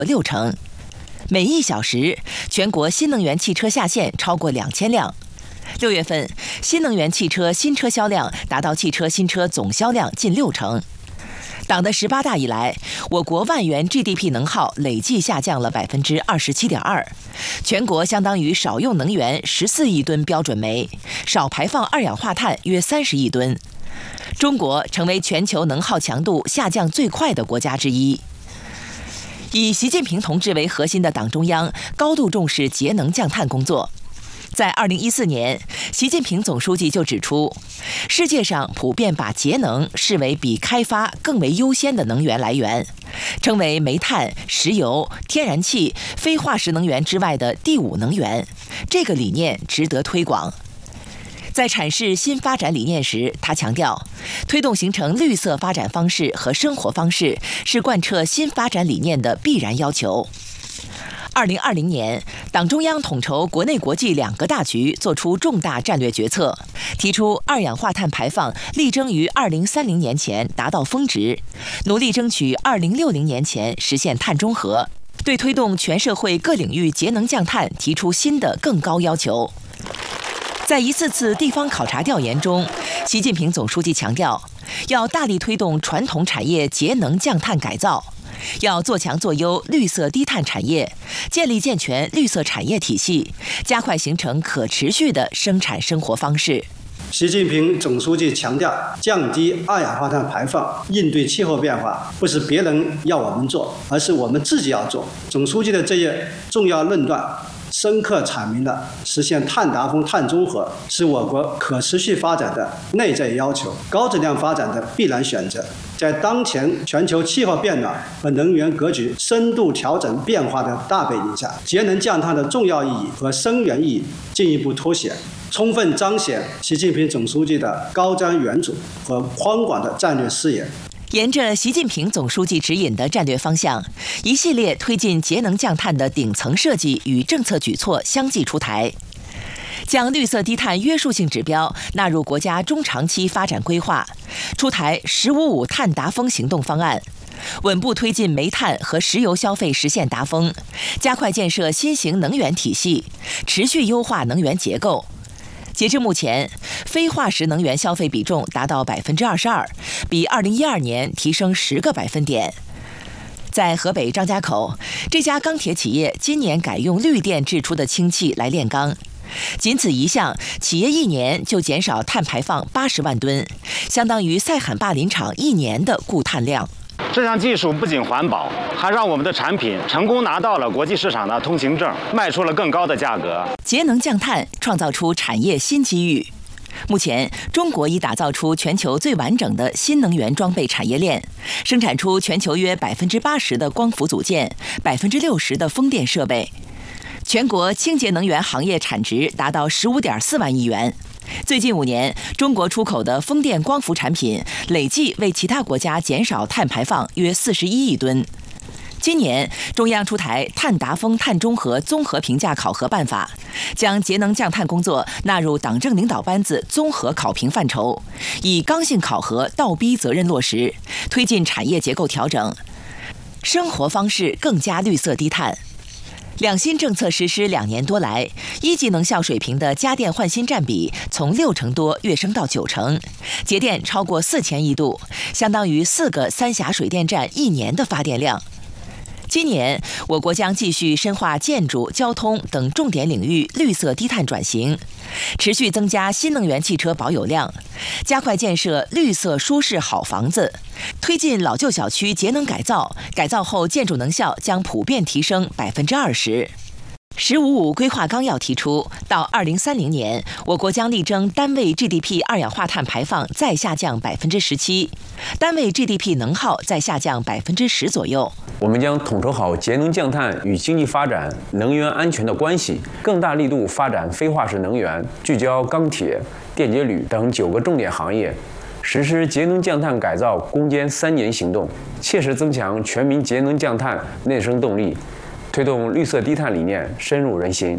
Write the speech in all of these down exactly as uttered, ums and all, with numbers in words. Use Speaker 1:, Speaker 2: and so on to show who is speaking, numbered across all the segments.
Speaker 1: 六成。每一小时，全国新能源汽车下线超过两千辆。六月份，新能源汽车新车销量达到汽车新车总销量近六成。党的十八大以来，我国万元 G D P 能耗累计下降了百分之二十七点二，全国相当于少用能源十四亿吨标准煤，少排放二氧化碳约三十亿吨。中国成为全球能耗强度下降最快的国家之一。以习近平同志为核心的党中央高度重视节能降碳工作。在二零一四年，习近平总书记就指出，世界上普遍把节能视为比开发更为优先的能源来源，称为煤炭、石油、天然气、非化石能源之外的第五能源。这个理念值得推广。在阐释新发展理念时，他强调，推动形成绿色发展方式和生活方式是贯彻新发展理念的必然要求。二零二零年，党中央统筹国内国际两个大局，作出重大战略决策，提出二氧化碳排放力争于二零三零年前达到峰值，努力争取二零六零年前实现碳中和，对推动全社会各领域节能降碳提出新的更高要求。在一次次地方考察调研中，习近平总书记强调，要大力推动传统产业节能降碳改造，要做强做优绿色低碳产业，建立健全绿色产业体系，加快形成可持续的生产生活方式。
Speaker 2: 习近平总书记强调，降低二氧化碳排放、应对气候变化，不是别人要我们做，而是我们自己要做。总书记的这一重要论断，深刻阐明了实现碳达峰、碳中和是我国可持续发展的内在要求、高质量发展的必然选择。在当前全球气候变暖和能源格局深度调整变化的大背景下，节能降碳的重要意义和深远意义进一步凸显，充分彰显习近平总书记的高瞻远瞩和宽广的战略视野。
Speaker 1: 沿着习近平总书记指引的战略方向，一系列推进节能降碳的顶层设计与政策举措相继出台，将绿色低碳约束性指标纳入国家中长期发展规划，出台“十五五”碳达峰行动方案，稳步推进煤炭和石油消费实现达峰，加快建设新型能源体系，持续优化能源结构。截至目前，非化石能源消费比重达到百分之二十二，比二零一二年提升十个百分点。在河北张家口，这家钢铁企业今年改用绿电制出的氢气来炼钢，仅此一项，企业一年就减少碳排放八十万吨，相当于塞罕坝林场一年的固碳量。
Speaker 3: 这项技术不仅环保，还让我们的产品成功拿到了国际市场的通行证，卖出了更高的价格。
Speaker 1: 节能降碳创造出产业新机遇。目前，中国已打造出全球最完整的新能源装备产业链，生产出全球约百分之八十的光伏组件，百分之六十的风电设备。全国清洁能源行业产值达到十五点四万亿元。最近五年，中国出口的风电光伏产品累计为其他国家减少碳排放约四十一亿吨。今年，中央出台《碳达峰、碳中和综合评价考核办法》，将节能降碳工作纳入党政领导班子综合考评范畴，以刚性考核倒逼责任落实，推进产业结构调整，生活方式更加绿色低碳。两新政策实施两年多来，一级能效水平的家电换新占比从六成多跃升到九成，节电超过四千亿度，相当于四个三峡水电站一年的发电量。今年，我国将继续深化建筑、交通等重点领域绿色低碳转型，持续增加新能源汽车保有量，加快建设绿色舒适好房子，推进老旧小区节能改造，改造后建筑能效将普遍提升百分之二十。十五五规划纲要提出，到二零三零年，我国将力争单位 G D P 二氧化碳排放再下降百分之十七，单位 G D P 能耗再下降百分之十左右。
Speaker 4: 我们将统筹好节能降碳与经济发展、能源安全的关系，更大力度发展非化石能源，聚焦钢铁、电解铝等九个重点行业，实施节能降碳改造攻坚三年行动，切实增强全民节能降碳内生动力，推动绿色低碳理念深入人心。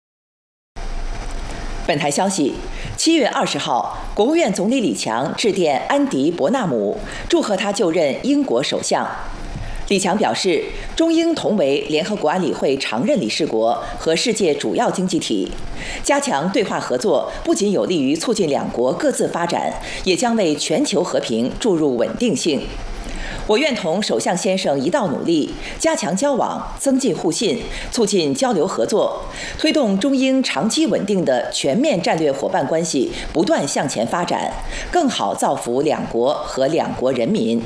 Speaker 1: 本台消息，七月二十号，国务院总理李强致电安迪·伯纳姆，祝贺他就任英国首相。 李强表示，中英同为联合国安理会常任理事国和世界主要经济体，加强对话合作不仅有利于促进两国各自发展，也将为全球和平注入稳定性。我愿同首相先生一道努力，加强交往，增进互信，促进交流合作，推动中英长期稳定的全面战略伙伴关系不断向前发展，更好造福两国和两国人民。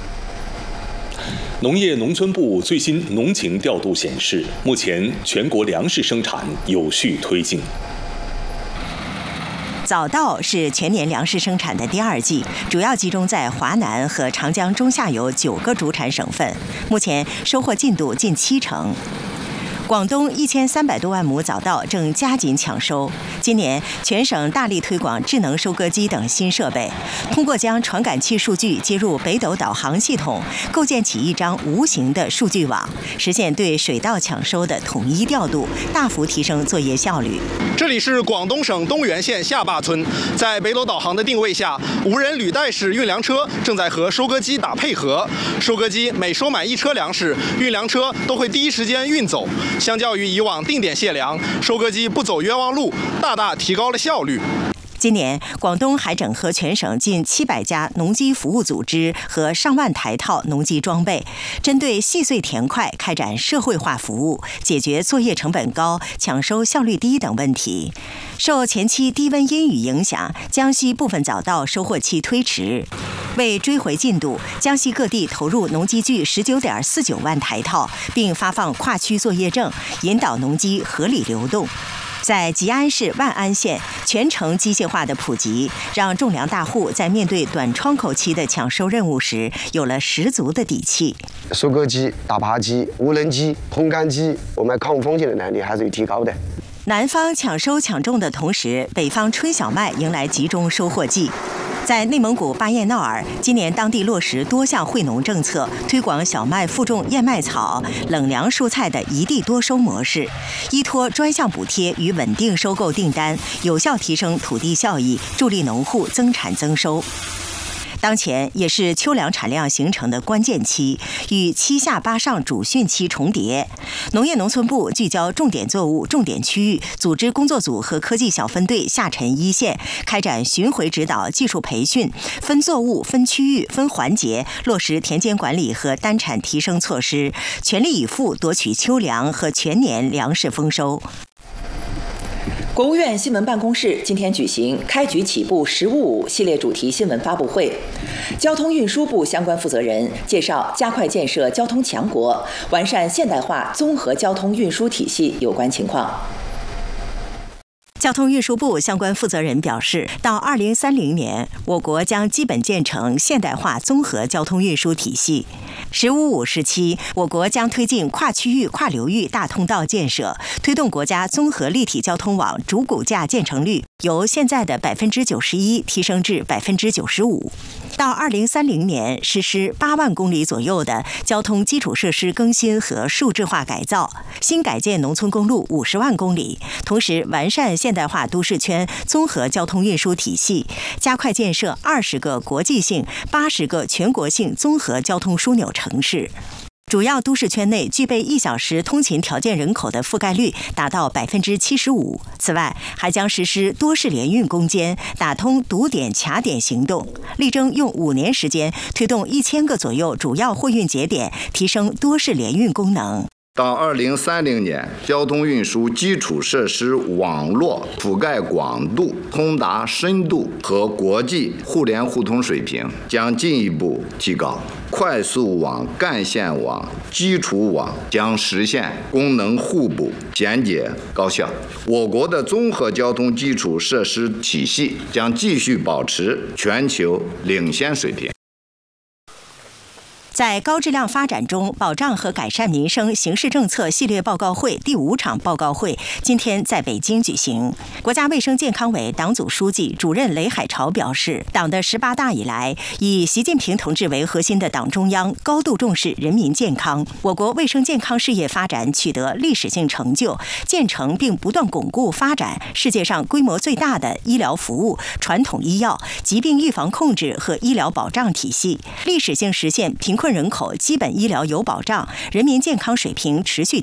Speaker 5: 农业农村部最新农情调度显示，目前全国粮食生产有序推进。
Speaker 6: 早稻是全年粮食生产的第二季，主要集中在华南和长江中下游九个主产省份，目前收获进度近七成。广东一千三百多万亩早稻正加紧抢收。今年全省大力推广智能收割机等新设备，通过将传感器数据接入北斗导航系统，构建起一张无形的数据网，实现对水稻抢收的统一调度，大幅提升作业效率。
Speaker 7: 这里是广东省东源县下坝村，在北斗导航的定位下，无人履带式运粮车正在和收割机打配合。收割机每收满一车粮食，运粮车都会第一时间运走。相较于以往定点卸粮，收割机不走冤枉路，大大提高了效率。
Speaker 6: 今年，广东还整合全省近七百家农机服务组织和上万台套农机装备，针对细碎田块开展社会化服务，解决作业成本高、抢收效率低等问题。受前期低温阴雨影响，江西部分早稻收获期推迟。为追回进度，江西各地投入农机具十九点四九万台套，并发放跨区作业证，引导农机合理流动。在吉安市万安县，全程机械化的普及，让种粮大户在面对短窗口期的抢收任务时，有了十足的底气。
Speaker 8: 收割机、打耙机、无人机、烘干机，我们抗风险的能力还是有提高的。
Speaker 6: 南方抢收抢种的同时，北方春小麦迎来集中收获季。在内蒙古巴彦淖尔，今年当地落实多项惠农政策，推广小麦复种燕麦草、冷粮蔬菜的一地多收模式，依托专项补贴与稳定收购订单，有效提升土地效益，助力农户增产增收。当前也是秋粮产量形成的关键期，与七下八上主汛期重叠。农业农村部聚焦重点作物、重点区域，组织工作组和科技小分队下沉一线，开展巡回指导、技术培训，分作物、分区域、分环节落实田间管理和单产提升措施，全力以赴夺取秋粮和全年粮食丰收。
Speaker 1: 国务院新闻办公室今天举行开局起步“十五五”系列主题新闻发布会，交通运输部相关负责人介绍加快建设交通强国、完善现代化综合交通运输体系有关情况。
Speaker 6: 交通运输部相关负责人表示，到二零三零年，我国将基本建成现代化综合交通运输体系。十五五时期，我国将推进跨区域、跨流域大通道建设，推动国家综合立体交通网主骨架建成率由现在的百分之九十一提升至百分之九十五。到二零三零年，实施八万公里左右的交通基础设施更新和数字化改造，新改建农村公路五十万公里，同时完善现代化都市圈综合交通运输体系，加快建设二十个国际性、八十个全国性综合交通枢纽城市。主要都市圈内具备一小时通勤条件人口的覆盖率达到百分之七十五。此外，还将实施多式联运攻坚，打通堵点卡点行动，力争用五年时间推动一千个左右主要货运节点提升多式联运功能。
Speaker 9: 到二零三零年，交通运输基础设施网络覆盖广度、通达深度和国际互联互通水平将进一步提高，快速网、干线网、基础网将实现功能互补、简洁高效。我国的综合交通基础设施体系将继续保持全球领先水平。
Speaker 6: 在高质量发展中保障和改善民生形势政策系列报告会第五场报告会今天在北京举行。国家卫生健康委党组书记、主任雷海潮表示，党的十八大以来，以习近平同志为核心的党中央高度重视人民健康，我国卫生健康事业发展取得历史性成就，建成并不断巩固发展世界上规模最大的医疗服务、传统医药、疾病预防控制和医疗保障体系，历史性实现贫困困人口基本医疗有保障，人民健康水平持续